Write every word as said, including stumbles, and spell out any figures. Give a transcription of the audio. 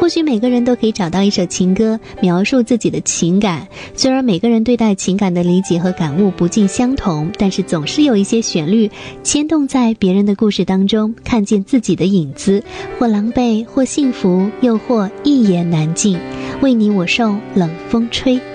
或许每个人都可以找到一首情歌，描述自己的情感。虽然每个人对待情感的理解和感悟不尽相同，但是总是有一些旋律牵动在别人的故事当中，看见自己的影子，或狼狈，或幸福，又或一言难尽。为你我受冷风吹。